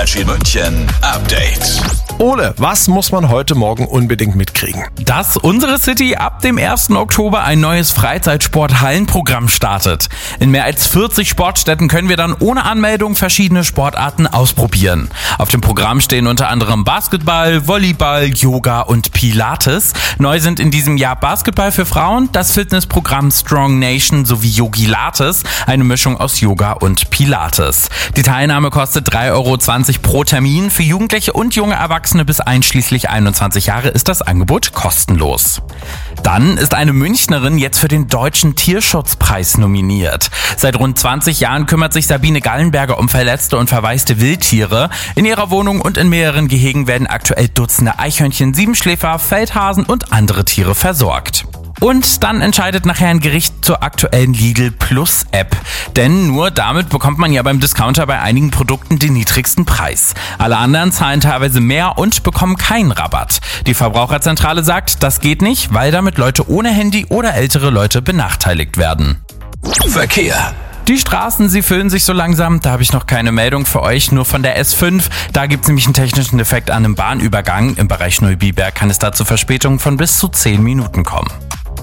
Energy München Update. Ole, was muss man heute Morgen unbedingt mitkriegen? Dass unsere City ab dem 1. Oktober ein neues Freizeitsport-Hallenprogramm startet. In mehr als 40 Sportstätten können wir dann ohne Anmeldung verschiedene Sportarten ausprobieren. Auf dem Programm stehen unter anderem Basketball, Volleyball, Yoga und Pilates. Neu sind in diesem Jahr Basketball für Frauen, das Fitnessprogramm Strong Nation sowie Yogilates, eine Mischung aus Yoga und Pilates. Die Teilnahme kostet 3,20 € pro Termin. Für Jugendliche und junge Erwachsene bis einschließlich 21 Jahre ist das Angebot kostenlos. Dann ist eine Münchnerin jetzt für den Deutschen Tierschutzpreis nominiert. Seit rund 20 Jahren kümmert sich Sabine Gallenberger um verletzte und verwaiste Wildtiere. In ihrer Wohnung und in mehreren Gehegen werden aktuell Dutzende Eichhörnchen, Siebenschläfer, Feldhasen und andere Tiere versorgt. Und dann entscheidet nachher ein Gericht zur aktuellen Lidl Plus App. Denn nur damit bekommt man ja beim Discounter bei einigen Produkten den niedrigsten Preis. Alle anderen zahlen teilweise mehr und bekommen keinen Rabatt. Die Verbraucherzentrale sagt, das geht nicht, weil damit Leute ohne Handy oder ältere Leute benachteiligt werden. Verkehr. Die Straßen, sie füllen sich so langsam. Da habe ich noch keine Meldung für euch, nur von der S5. Da gibt es nämlich einen technischen Defekt an einem Bahnübergang. Im Bereich Neubiberg kann es da zu Verspätungen von bis zu 10 Minuten kommen.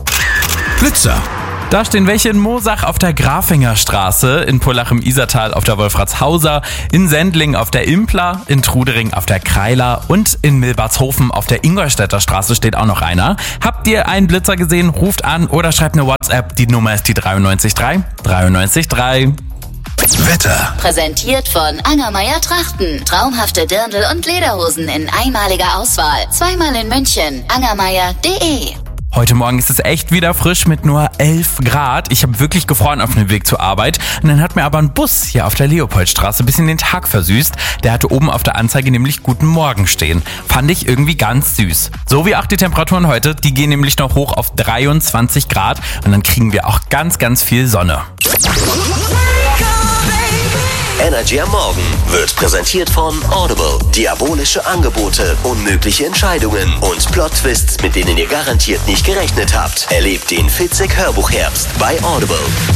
Blitzer. Da stehen welche in Moosach auf der Grafinger Straße, in Pullach im Isertal auf der Wolfratshauser, in Sendling auf der Impler, in Trudering auf der Kreiler und in Milbertshofen auf der Ingolstädter Straße steht auch noch einer. Habt ihr einen Blitzer gesehen? Ruft an oder schreibt eine WhatsApp. Die Nummer ist die 933 933. Wetter. Präsentiert von Angermeier Trachten. Traumhafte Dirndl und Lederhosen in einmaliger Auswahl. Zweimal in München. Angermeier.de. Heute Morgen ist es echt wieder frisch mit nur 11 Grad. Ich habe wirklich gefroren auf dem Weg zur Arbeit. Und dann hat mir aber ein Bus hier auf der Leopoldstraße ein bisschen den Tag versüßt. Der hatte oben auf der Anzeige nämlich Guten Morgen stehen. Fand ich irgendwie ganz süß. So wie auch die Temperaturen heute. Die gehen nämlich noch hoch auf 23 Grad. Und dann kriegen wir auch ganz, ganz viel Sonne. Energy am Morgen wird präsentiert von Audible. Diabolische Angebote, unmögliche Entscheidungen und Plot-Twists, mit denen ihr garantiert nicht gerechnet habt. Erlebt den Fitzek-Hörbuchherbst bei Audible.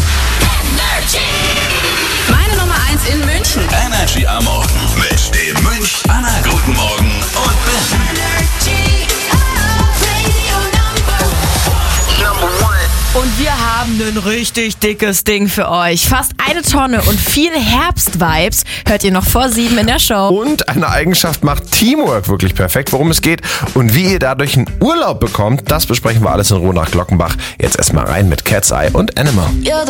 Meine Nummer 1 in München. Energy am Morgen mit dem Münch, Anna, guten Morgen und Und wir haben ein richtig dickes Ding für euch. Fast 1 Tonne und viel Herbst-Vibes hört ihr noch vor 7 in der Show. Und eine Eigenschaft macht Teamwork wirklich perfekt. Worum es geht und wie ihr dadurch einen Urlaub bekommt, das besprechen wir alles in Ruhe nach Glockenbach. Jetzt erstmal rein mit Cat's Eye und Animal. You're the